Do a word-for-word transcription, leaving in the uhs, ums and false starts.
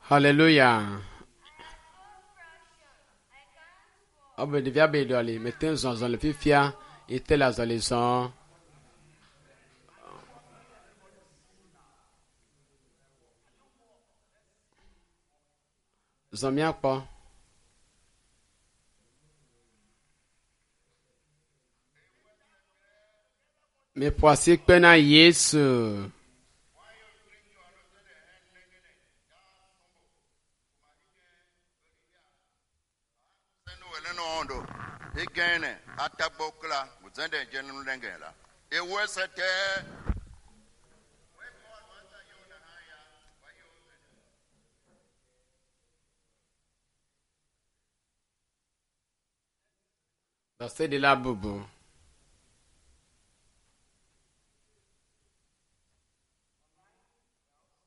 Hallelujah. Obe devia be doli meten zon zon le fifia était la zon les zon. Zon mia kpo. Me poasi kpe na Yesu. Igene atabokla muzende jenu lengela ewesete Basé de la boubou.